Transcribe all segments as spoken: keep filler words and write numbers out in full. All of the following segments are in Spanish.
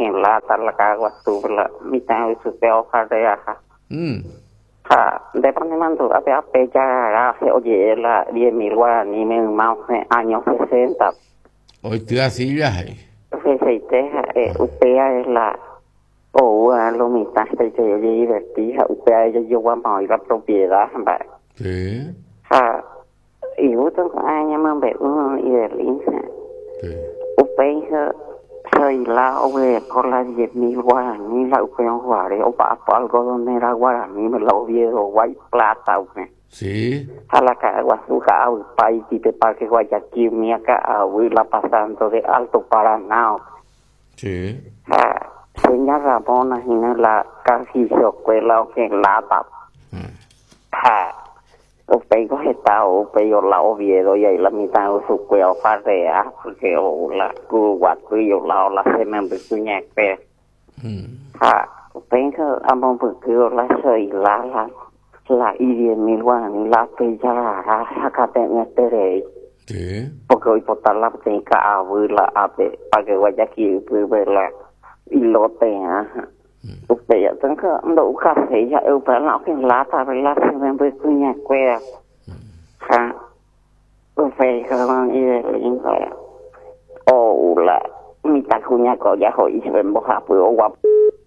quien lata la cagua subla mitad de su peo carreaja. Mm. Ja, de pronto mando a ver pecha hace oye la diez mil guaraní me más años sesenta. Hoy te así viaje. Fíjate, eh, usted es la o a lo mitad de que divertida, usted ella yo a la propiedad, ¿vale? Sí. Ja, y usted año me ve uno y de lince. Sí. Usted soy la oye por las diez mil guaraní la usted un guare o para algo donde era guaraní me la oviedo guay plata usted. Sí. A la cagua suja al país y te parque Guayaquil mi acá a la pasando de Alto Paraná. Sí. Ja, señora Ramona y no la casi se escuela o que lata. Ja, usted está o peor la Oviedo y ahí la mitad de su cuello parrea porque o la Cuba tuyo la o la semen de cuña que. Ja, usted amo porque la soy la la la y diez mil guaraní la pilla la sacate en este rey. Sí. Porque hoy por tal la técnica a la ape para que vaya aquí y verla y lo tenga. Usted ya tengo que ando café ya eu para no que lata verla se ven pues cuña cuera. Ja. Usted que van y de linda. O la mitad cuña colla hoy se ven boja pues o guapo.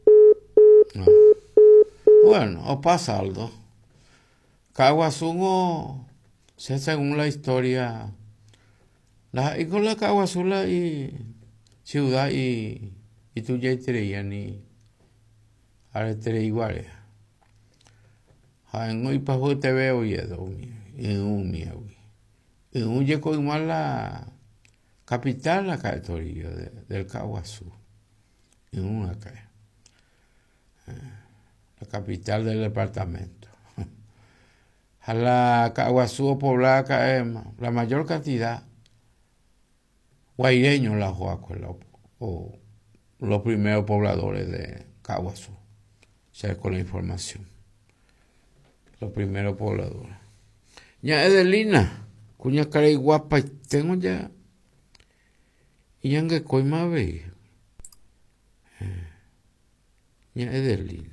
Bueno, o pasa algo. Caguazungo, según la historia, la y con la Caguazula y ciudad y y tú ya te ni ahora te iguales. Ha en hoy pa te veo y edo en un mío. En un yeco igual la capital la categoría de, del Caguazú. En una calle. La capital del departamento. A la Caguazú poblada caema, la mayor cantidad guaireños la Joaco, o los primeros pobladores de Caguazú, sea con la información. Los primeros pobladores. Ya Edelina, cuña cara y guapa, tengo ya. Y ya que coima ve. Ya Edelina.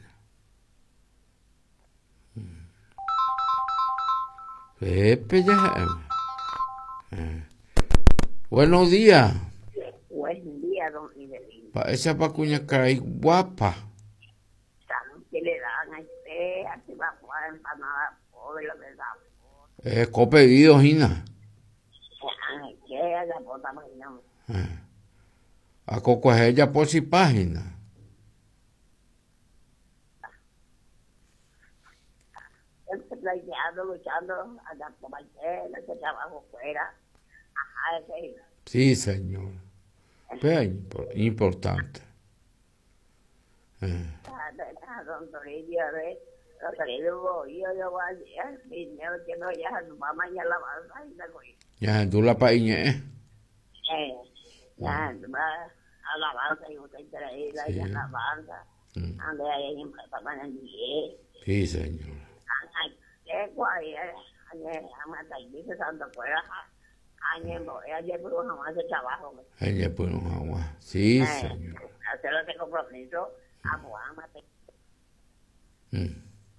Pepe ya. Eh. Buenos días. Buen día, don Idelín. Pa esa pa cuña cara y guapa. ¿Saben qué le dan a usted? Así va a jugar empanada pobre, la verdad. Eh, copedido, Gina. ¿Qué es la puta máquina? Eh. A coco es ella por si página. Planteando, luchando, andando por Marcela, ese trabajo fuera. Ajá, ese. Sí, señor. Pero importante. Eh. Don Toribio, don Toribio, yo, yo voy a decir, dinero que no, ya su mamá ya la va a ir a coger. Ya, tú la pañe, ¿eh? Eh, ya, va a la banca y usted traída, ya la banca. Ande ahí en papá en diez. Sí, señor. Qué guay, añe, amata y dice Santa Fuera, añe, ayer por una más de trabajo. Ayer por un agua, sí, eh, señor. Hacerlo de compromiso, a Mohamate. Mm.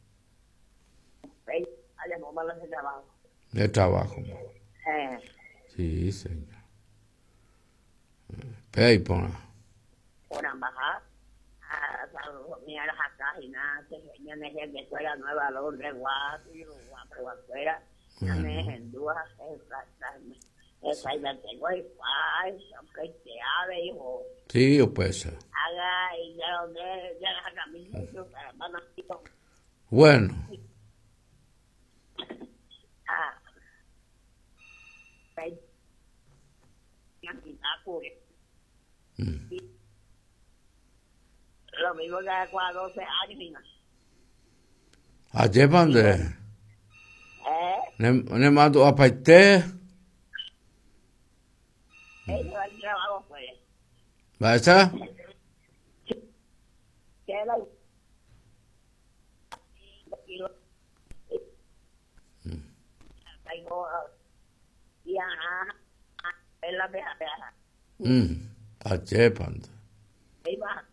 Ayer por malas de trabajo. De trabajo. Eh. Sí, señor. Pero ahí por Por embajada. Mira las páginas, ya me dije que escuela nueva, los de guapo, y los guapos afuera, ya me dije en dudas, esa y la tengo ahí, aunque te abre, hijo. Sí, yo pues. Haga y ya donde, ya las camisas, van a bueno. Ah. Ya quita cure. Lo mismo que hace a doce años, mira. ¿Ayer dónde? ¿Eh? ¿Ne, ne mando a parte? Eso es el trabajo, pues. ¿Va a estar? ¿Qué es la... Y ajá, es la peja, peja. Mm, ayer, panda. Ahí va.